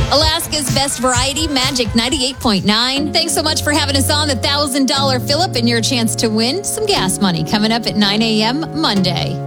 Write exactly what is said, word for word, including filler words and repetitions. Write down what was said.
Alaska's Best Variety, Magic ninety-eight point nine. Thanks so much for having us on the one thousand dollars Phillip and your chance to win some gas money coming up at nine a.m. Monday.